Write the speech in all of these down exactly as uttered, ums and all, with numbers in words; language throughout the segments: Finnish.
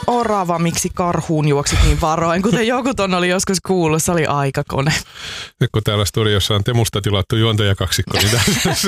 orava, miksi karhuun juoksit niin varoin, kuten joku ton oli joskus kuullut, se oli aikakone. Nyt kun täällä studiossa on Temusta tilattu juontajakaksikko, niin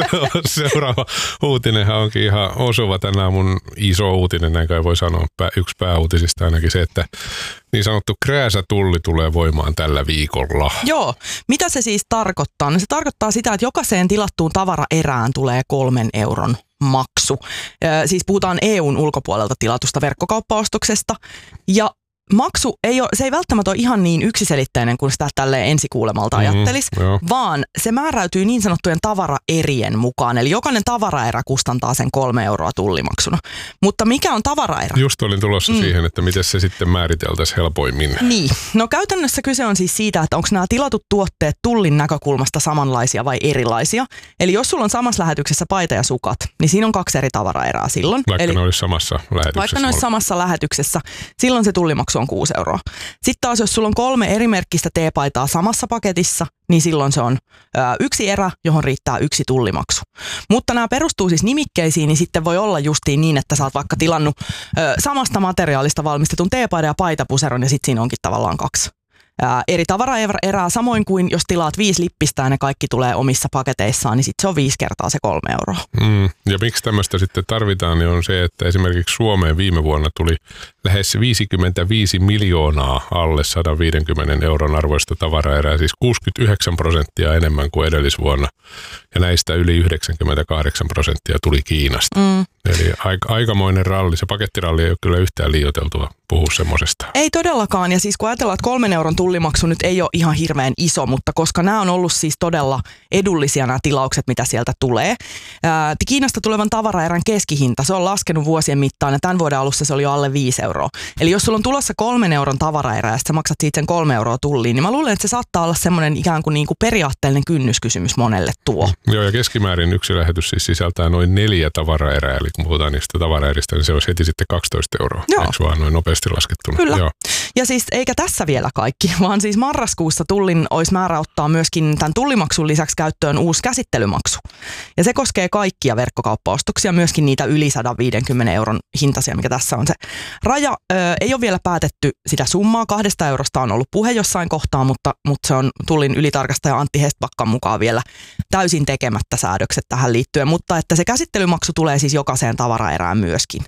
seuraava uutinenhan onkin ihan osuva. Tänään mun iso uutinen, näin kai voi sanoa, yksi pääuutisista ainakin se, että niin sanottu krääsätulli tulee voimaan tällä viikolla. Joo, mitä se siis tarkoittaa? No se tarkoittaa sitä, että jokaiseen tilattuun tavaraerään tulee kolmen euron maksu. Ö, siis puhutaan E U:n ulkopuolelta tilatusta verkkokauppaostoksesta. Ja maksu ei ole, se ei välttämättä ole ihan niin yksiselitteinen kuin sitä tälleen ensikuulemalta ajattelisi, mm, vaan se määräytyy niin sanottujen tavaraerien mukaan. Eli jokainen tavaraerä kustantaa sen kolme euroa tullimaksuna. Mutta mikä on tavaraerä? Just olin tulossa mm. siihen, että miten se sitten määriteltäisiin helpoimmin. Niin. No käytännössä kyse on siis siitä, että onko nämä tilatut tuotteet tullin näkökulmasta samanlaisia vai erilaisia. Eli jos sulla on samassa lähetyksessä paita ja sukat, niin siinä on kaksi eri tavaraerää silloin. Vaikka Eli, ne olisi samassa lähetyksessä. Vaikka ne olisi samassa lähetyksessä, silloin se tullimaksu on kuusi euroa. Sitten taas, jos sulla on kolme eri merkkistä teepaitaa samassa paketissa, niin silloin se on ö, yksi erä, johon riittää yksi tullimaksu. Mutta nämä perustuu siis nimikkeisiin, niin sitten voi olla justiin niin, että sä oot vaikka tilannut ö, samasta materiaalista valmistetun teepaidan ja paitapuseron, ja sitten siinä onkin tavallaan kaksi Ää, eri tavaraerää, samoin kuin jos tilaat viisi lippistä ja ne kaikki tulee omissa paketeissaan, niin sitten se on viisi kertaa se kolme euroa. Mm, ja miksi tämmöistä sitten tarvitaan, niin on se, että esimerkiksi Suomeen viime vuonna tuli lähes viisikymmentäviisi miljoonaa alle sata viisikymmentä euron arvoista tavaraerää, siis kuusikymmentäyhdeksän prosenttia enemmän kuin edellisvuonna. Ja näistä yli yhdeksänkymmentäkahdeksan prosenttia tuli Kiinasta. Mm. Eli aika, aikamoinen ralli. Se pakettiralli ei ole kyllä yhtään liioiteltua puhua semmoisesta. Ei todellakaan. Ja siis kun ajatellaan, että kolmen euron tullimaksu nyt ei ole ihan hirveän iso, mutta koska nämä on ollut siis todella edullisia nämä tilaukset, mitä sieltä tulee. Ää, Kiinasta tulevan tavaraerän keskihinta, se on laskenut vuosien mittaan ja tämän vuoden alussa se oli jo alle viisi euroa. Eli jos sulla on tulossa kolmen euron tavaraerä ja sä maksat siitä sen kolme euroa tulliin, niin mä luulen, että se saattaa olla semmoinen ikään kuin, niin kuin periaatteellinen kynnyskysymys monelle tuo. Joo, ja keskimäärin yksi lähetys siis sisältää noin neljä tavaraerää, eli kun puhutaan niistä tavaraeristä, niin se olisi heti sitten kaksitoista euroa. Joo. Eikö vaan noin nopeasti laskettuna? Kyllä. Joo. Ja siis eikä tässä vielä kaikki, vaan siis marraskuussa tullin olisi määrä ottaa myöskin tämän tullimaksun lisäksi käyttöön uusi käsittelymaksu. Ja se koskee kaikkia verkkokauppaostoksia, myöskin niitä yli sata viisikymmentä euron hintaisia, mikä tässä on se raja. Ö, ei ole vielä päätetty sitä summaa, kahdesta eurosta on ollut puhe jossain kohtaa, mutta, mutta se on tullin ylitarkastaja Antti Hestbackan mukaan vielä täysin tekemättä säädökset tähän liittyen, mutta että se käsittelymaksu tulee siis jokaiseen tavaraerään myöskin.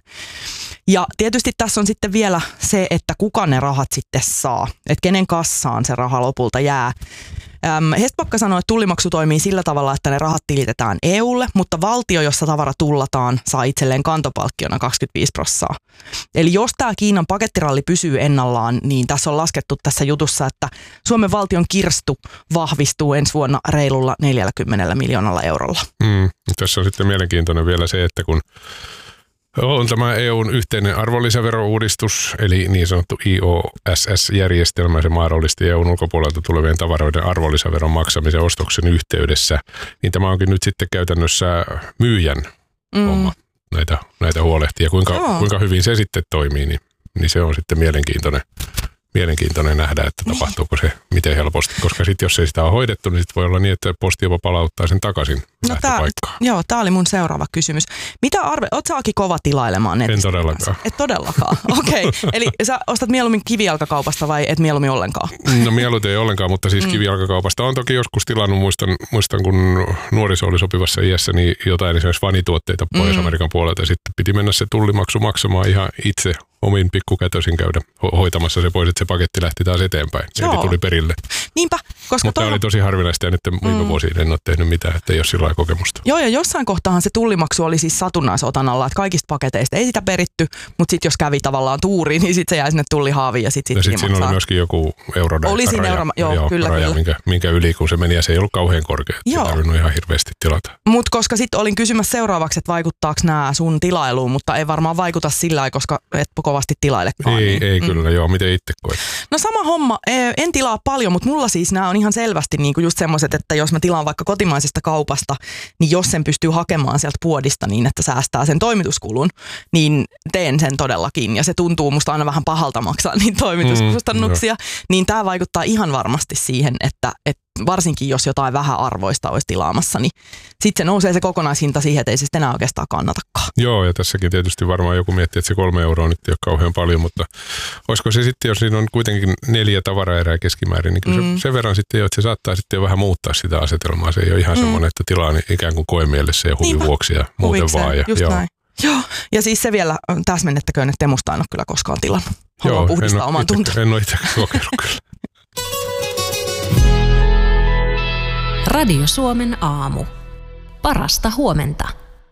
Ja tietysti tässä on sitten vielä se, että kuka ne rahat sitten saa, että kenen kassaan se raha lopulta jää. Ähm, Hestbacka sanoi, että tullimaksu toimii sillä tavalla, että ne rahat tilitetään E U:lle, mutta valtio, jossa tavara tullataan, saa itselleen kantopalkkiona kaksikymmentäviisi prosenttia. Eli jos tämä Kiinan pakettiralli pysyy ennallaan, niin tässä on laskettu tässä jutussa, että Suomen valtion kirstu vahvistuu ensi vuonna reilulla neljälläkymmenellä miljoonalla eurolla. Mm, tässä on sitten mielenkiintoinen vielä se, että kun on tämä E U:n yhteinen arvonlisäverouudistus, eli niin sanottu I O S S-järjestelmä, se mahdollisti E U:n ulkopuolelta tulevien tavaroiden arvonlisäveron maksamisen ostoksen yhteydessä, niin tämä onkin nyt sitten käytännössä myyjän mm. homma näitä, näitä huolehtia. Ja kuinka, kuinka hyvin se sitten toimii, niin, niin se on sitten mielenkiintoinen. Mielenkiintoinen nähdä, että tapahtuuko se miten helposti, koska sitten jos ei sitä ole hoidettu, niin sitten voi olla niin, että posti jopa palauttaa sen takaisin no lähtöpaikkaan. Joo, tämä oli mun seuraava kysymys. Mitä arve, oot sä Aki kova tilailemaan netistä? En todellakaan. Et todellakaan, okei. Okay. Eli sä ostat mieluummin kivijalkakaupasta vai et mieluummin ollenkaan? No mieluiten ei ollenkaan, mutta siis mm. kivijalkakaupasta on toki joskus tilannut, muistan, muistan kun nuoriso oli sopivassa iässä, niin jotain esimerkiksi vanituotteita Pohjois-Amerikan mm. puolelta ja sitten piti mennä se tullimaksu maksamaan ihan itse omin pikkukätösin käydä ho- hoitamassa se pois, että se paketti lähti taas eteenpäin. Eli tuli perille. Niinpä. Koska mutta tämä oli tosi harvinaista ja nyt viime mm. vuosina en ole tehnyt mitään, että ei ole sillä lailla kokemusta. Joo, ja jossain kohtahan se tullimaksu oli siis satunnaisotanalla, että kaikista paketeista ei sitä peritty, mutta sitten jos kävi tavallaan tuuriin, niin sitten se jäi sinne tullihaaviin ja sitten sit sit siinä oli myöskin joku eurodekka oli siinä raja, euro, joo, joo, kyllä, raja kyllä. Minkä, minkä yli kun se meni ja se ei ollut kauhean korkea. Ei tarvinnut ihan hirveästi tilata. Mutta koska sitten olin kysymässä seuraavaksi, että vaikuttaako nämä sun tilailuun, mutta ei varmaan vaikuta sillä lailla, koska et kovasti tilailekaan. Ei, niin. ei mm. kyllä, joo. Miten itse koet? No sama homma. En tilaa paljon, mutta mulla siis nämä on ihan selvästi niinku just semmoiset, että jos mä tilaan vaikka kotimaisesta kaupasta, niin jos sen pystyy hakemaan sieltä puodista niin, että säästää sen toimituskulun, niin teen sen todellakin. Ja se tuntuu musta aina vähän pahalta maksaa niitä toimituskustannuksia. Mm, niin tämä vaikuttaa ihan varmasti siihen, että, että varsinkin jos jotain vähäarvoista olisi tilaamassa, niin sitten se nousee se kokonaishinta siihen, että ei se sitten enää oikeastaan kannatakaan. Joo, ja tässäkin tietysti varmaan joku miettii, että se kolme euroa nyt ei ole kauhean paljon, mutta olisiko se sitten, jos siinä on kuitenkin neljä tavaraerää keskimäärin, niin kyllä mm. se, sen verran sitten jo, että se saattaa sitten jo vähän muuttaa sitä asetelmaa. Se ei ole ihan mm. semmoinen, että tilaa ikään kuin koemielessä ja huvin vuoksi ja muuten Huvikseen, vaan. Ja, just joo. näin. Joo, ja siis se vielä täsmennettäköön, että Temusta en ole kyllä koskaan tilannut. Haluan puhdistaa oman tunteen. En ole itse kokenut kyllä. Radio Suomen aamu. Parasta huomenta.